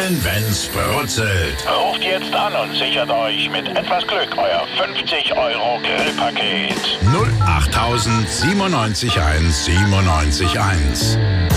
Grilllen, wenn's brutzelt. Ruft jetzt an und sichert euch mit etwas Glück euer 50€ Grillpaket. 08000 97 1 97 1.